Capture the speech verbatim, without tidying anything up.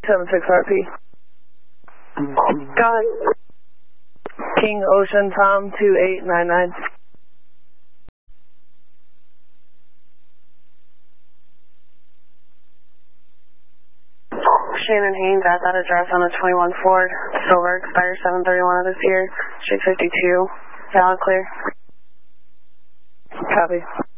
seven six R P. Got it. King Ocean Tom two eight nine nine. Shannon Haynes at that address on a twenty-one Ford, silver, expires seven thirty-one of this year, street fifty-two, valid clear. Copy.